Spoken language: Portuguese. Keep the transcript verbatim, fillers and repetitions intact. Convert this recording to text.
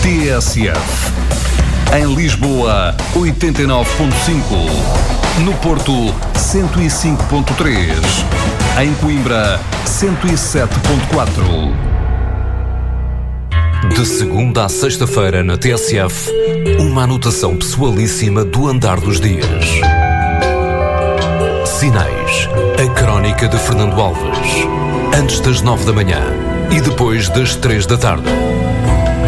T S F. Em Lisboa, oitenta e nove ponto cinco. No Porto, cento e cinco ponto três. Em Coimbra, cento e sete ponto quatro. De segunda a sexta-feira na T S F, uma anotação pessoalíssima do andar dos dias. Sinais, a crónica de Fernando Alves. Antes das nove da manhã e depois das três da tarde.